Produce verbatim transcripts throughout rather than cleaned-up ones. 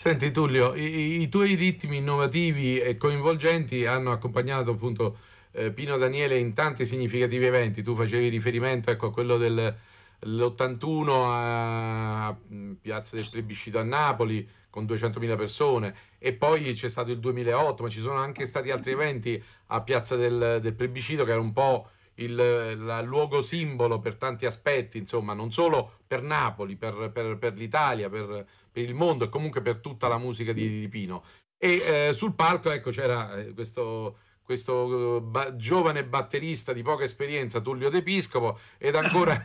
Senti Tullio, i, i tuoi ritmi innovativi e coinvolgenti hanno accompagnato appunto eh, Pino Daniele in tanti significativi eventi. Tu facevi riferimento, ecco, a quello dell'ottantuno a mm, Piazza del Plebiscito a Napoli con duecentomila persone, e poi c'è stato il duemilaotto, ma ci sono anche stati altri eventi a Piazza del, del Plebiscito che era un po' il la- luogo simbolo per tanti aspetti, insomma, non solo per Napoli, per, per- per l'Italia, per, per il mondo e comunque per tutta la musica di, di Pino. E eh, sul palco, ecco, c'era eh, questo, questo eh, ba- giovane batterista di poca esperienza, Tullio De Piscopo, ed ancora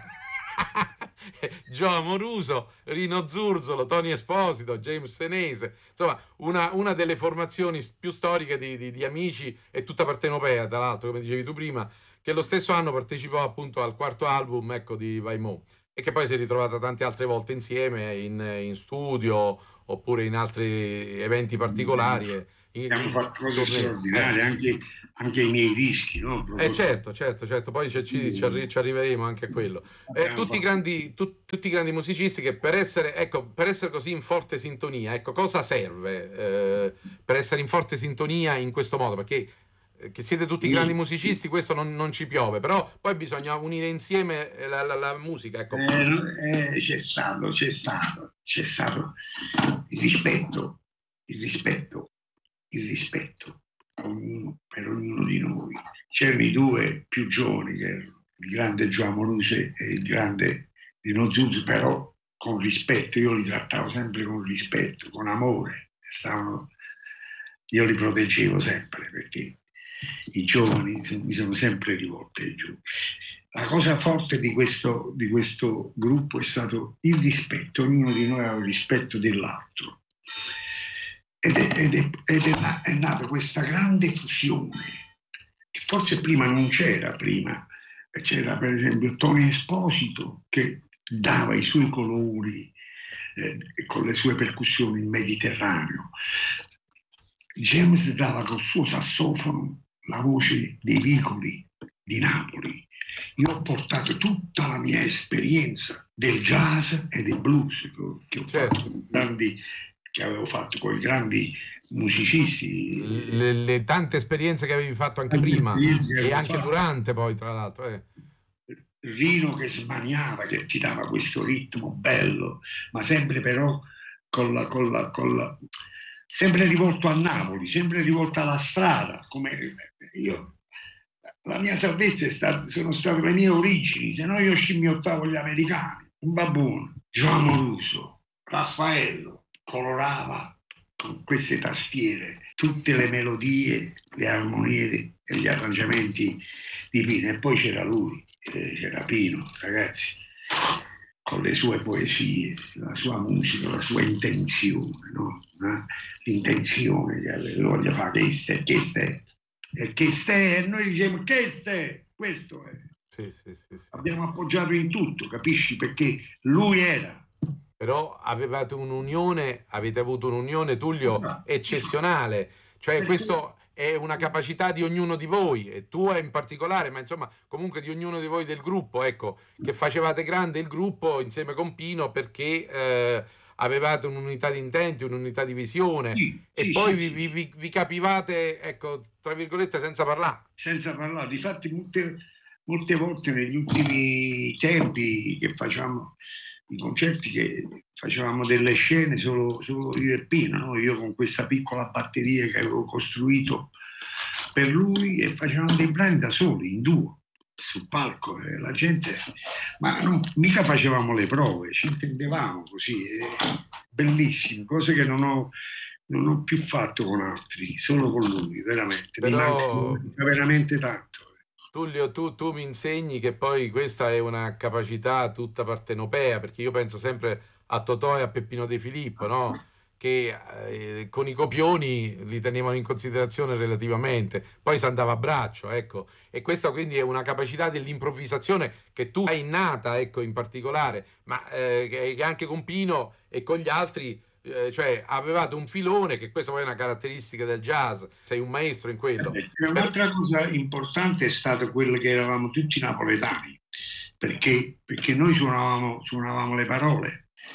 Gio Amoruso, Rino Zurzolo, Tony Esposito, James Senese, insomma, una, una delle formazioni più storiche di, di- di amici, e tutta partenopea, tra l'altro, come dicevi tu prima, che lo stesso anno partecipò appunto al quarto album, ecco, di Vaimo, e che poi si è ritrovata tante altre volte insieme in, in studio oppure in altri eventi particolari, e in, Abbiamo in fatto cose tournée. Eh. straordinarie, anche, anche i miei dischi, no? Eh Prodotto. certo, certo, certo, poi ci, ci- ci arri- ci arriveremo anche a quello. Eh, Abbiamo tutti, fatto grandi, tu- tutti grandi musicisti che per essere, ecco, per essere così in forte sintonia, ecco, cosa serve eh, per essere in forte sintonia in questo modo? Perché eh, che siete tutti grandi niente. musicisti, questo non, non ci piove, però poi bisogna unire insieme eh, la, la- la musica, ecco. Eh, eh, c'è stato, c'è stato, c'è stato il rispetto, il rispetto, il rispetto ognuno- per ognuno di noi. C'erano i due più giovani, che erano il grande Gio Amoruse e il grande Rino Zuzzi, però con rispetto, io li trattavo sempre con rispetto, con amore. Stavano, io li proteggevo sempre perché i giovani mi sono sempre rivolti ai giovani. La cosa forte di questo, di questo gruppo è stato il rispetto, ognuno di noi aveva il rispetto dell'altro. Ed è, ed è, ed è, na- è nata questa grande fusione, che forse prima non c'era, prima c'era per esempio Tony Esposito che dava i suoi colori eh, con le sue percussioni in Mediterraneo. James dava col suo sassofono la voce dei vicoli di Napoli. Io ho portato tutta la mia esperienza del jazz e del blues che ho Certo. fatto con grandi, che avevo fatto con i grandi musicisti. Le, le tante esperienze che avevi fatto anche prima e anche Fatto. durante poi, tra l'altro. Eh. Rino che smaniava, che ti dava questo ritmo bello, ma sempre però con la, con la, con la, sempre rivolto a Napoli, sempre rivolto alla strada, come io. La mia salvezza è stata, sono state le mie origini, se no io scimmiottavo gli americani, un babbuno, Gio Amoruso, Raffaello, colorava con queste tastiere tutte le melodie, le armonie e gli arrangiamenti di Pino. E poi c'era lui, eh, c'era Pino, ragazzi, con le sue poesie, la sua musica, la sua intenzione, no? L'intenzione, che voglio fare questa e questa è. E che ste, e noi diciamo che ste, questo è. Sì, sì, sì, sì. Abbiamo appoggiato in tutto, capisci? Perché lui era. Però avevate un'unione, avete avuto un'unione, Tullio, eccezionale. Cioè, questo è una capacità di ognuno di voi, e tua in particolare, ma insomma, comunque di ognuno di voi del gruppo, ecco, che facevate grande il gruppo insieme con Pino perché eh, avevate un'unità di intenti, un'unità di visione, Sì, e sì, poi sì, vi, sì. vi- vi- vi capivate, ecco, tra virgolette, senza parlare. Senza parlare. Difatti molte, molte volte negli ultimi tempi che facevamo i concerti, che facevamo delle scene solo, solo io e Pino, no? Io con questa piccola batteria che avevo costruito per lui, e facevamo dei brani da soli, in duo, sul palco, e la gente, ma non, mica facevamo le prove, ci intendevamo così, bellissimo, cose che non ho, non ho più fatto con altri, solo con lui, veramente, mi manca, mi Però manca veramente tanto. Tullio, tu, tu mi insegni che poi questa è una capacità tutta partenopea, perché io penso sempre a Totò e a Peppino De Filippo, no? Che eh, con i copioni li tenevano in considerazione relativamente, poi si andava a braccio, ecco. E questa quindi è una capacità dell'improvvisazione che tu hai innata, ecco, in particolare, ma eh, che che anche con Pino e con gli altri, eh, cioè avevate un filone, che questa poi è una caratteristica del jazz, sei un maestro in quello. E Per- un'altra cosa importante è stata quella che eravamo tutti napoletani, perché, perché noi suonavamo, suonavamo le parole.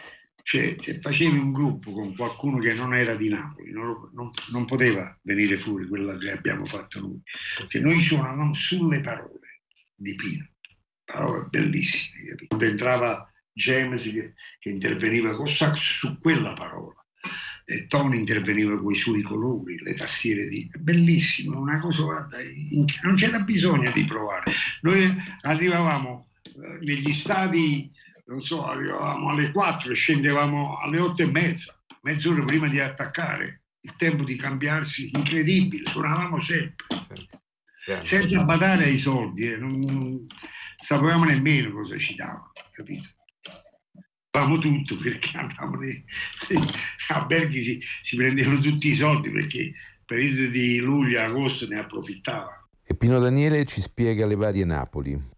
Cioè, se facevi un gruppo con qualcuno che non era di Napoli, non, non, non poteva venire fuori quello che abbiamo fatto noi. Cioè, noi suonavamo sulle parole di Pino, parole bellissime, capito? Quando entrava James che, che interveniva con sax su quella parola, e Tony interveniva con i suoi colori, le tastiere di... Bellissimo, una cosa, guarda, non c'era bisogno di provare. Noi arrivavamo eh, negli stadi, non so, arrivavamo alle quattro e scendevamo alle otto e mezza, mezz'ora prima di attaccare, il tempo di cambiarsi incredibile, suonavamo sempre, sì. Senza badare ai soldi, eh, non, non sapevamo nemmeno cosa ci davano, capito? Facevamo tutto perché andavamo nei, a Berghi si, si prendevano tutti i soldi perché il periodo di luglio e agosto ne approfittavano. E Pino Daniele ci spiega le varie Napoli.